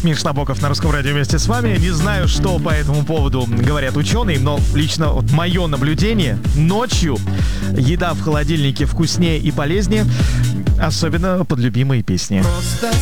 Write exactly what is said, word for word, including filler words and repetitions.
Миш Набоков на Русском радио вместе с вами. Не знаю, что по этому поводу говорят ученые, но лично вот мое наблюдение: ночью еда в холодильнике вкуснее и полезнее, особенно под любимые песни. Просто